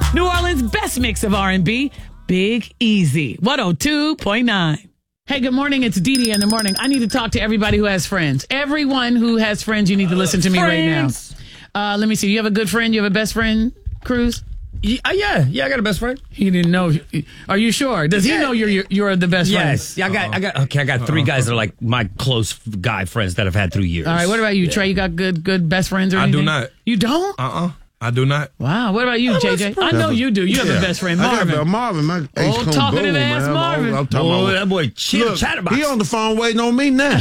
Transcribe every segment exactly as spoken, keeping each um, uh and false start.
New Orleans' best mix of R and B, Big Easy, one oh two point nine. Hey, good morning. It's Dee Dee in the morning. I need to talk to everybody who has friends. Everyone who has friends, you need to listen to me friends. right now. Uh, let me see. You have a good friend? You have a best friend, Cruz? Yeah, yeah, yeah, I got a best friend. He didn't know. Are you sure? Does he Yeah. know you're, you're you're the best friend? Yes, yeah, I got, I got, okay, I got three guys that are like my close guy friends that I've had through years. All right. What about you, Trey? You got good good best friends or I anything? do not. You don't? Uh-uh. I do not. Wow. What about you, J J? I know you do. You have a best friend, Marvin. I got Marvin, my ace Old come talkative boom, ass man. Marvin. I'm, I'm talking Oh, about, that boy chill, look, chatterbox. he on the phone waiting on me now.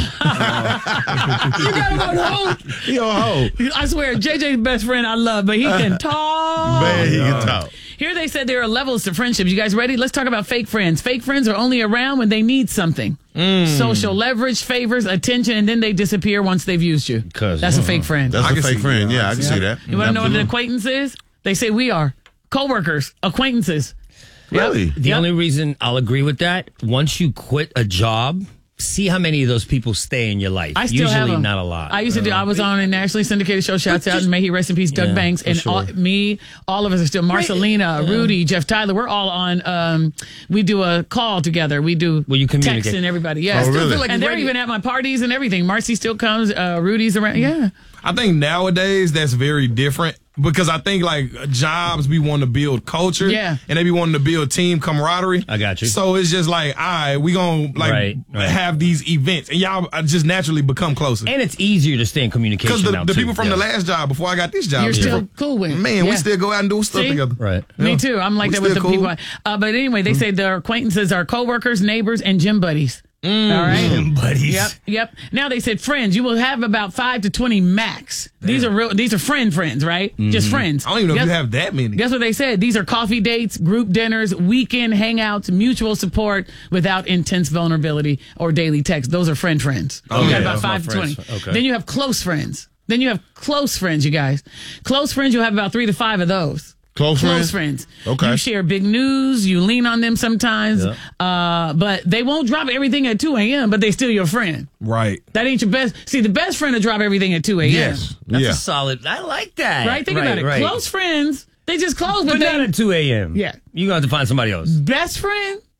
You got him on hold. He on hold. I swear, J J's best friend I love, but he can talk. Man, he can talk. Here they said there are levels to friendships. You guys ready? Let's talk about fake friends. Fake friends are only around when they need something. Social leverage, favors, attention, and then they disappear once they've used you. That's a fake friend. That's I a can fake see- friend. Yeah, I can yeah. see that. You want to know what an Absolutely. acquaintance is? They say we are. Coworkers, acquaintances. Really? The Yep. only reason I'll agree with that, once you quit a job, see how many of those people stay in your life. I still Usually have them. not a lot. I used to do. I was on a nationally syndicated show. Shouts out and may he rest in peace, Doug Yeah, Banks, for and sure. all, me. All of us are still Marcelina, Rudy, Jeff Tyler. We're all on. Um, we do a call together. We do. Well, you communicate. text and everybody. Yeah, Oh, Still really? feel like and they're radio- even at my parties and everything. Marcy still comes. Uh, Rudy's around. Yeah. I think nowadays that's very different because I think like jobs be wanting to build culture, Yeah. and they be wanting to build team camaraderie. I got you. So it's just like, all right, we gonna like Right, right. have these events, and y'all uh, just naturally become closer. And it's easier to stay in communication Because the, now, the too. people from Yeah. the last job before I got this job, You're was still different. cool with. man, we Yeah. still go out and do stuff See? together. Right. Me Yeah. too. I'm like We that with the still people. cool. I- Uh, but anyway, they say their acquaintances are coworkers, neighbors, and gym buddies. All right. Gym buddies. Yep, yep. Now they said friends. You will have about five to twenty max. These are real. These are friend friends, right? Just friends. I don't even know Guess- if you have that many. Guess what they said? These are coffee dates, group dinners, weekend hangouts, mutual support without intense vulnerability or daily text. Those are friend friends. Oh, you yeah, got about that's my five to friends. twenty. Okay. Then you have close friends. Then you have close friends, you guys. Close friends, you'll have about three to five of those. Close Close friends? friends. Okay. You share big news. You lean on them sometimes. Yeah. Uh, but they won't drop everything at two a.m., but they still your friend. Right. That ain't your best. See, the best friend will drop everything at two a.m. Yes. That's yeah. a solid. I like that. Right? Think about it. right. Close friends, they just close, but, But they not at two a.m. Yeah. You're going to have to find somebody else. best friend,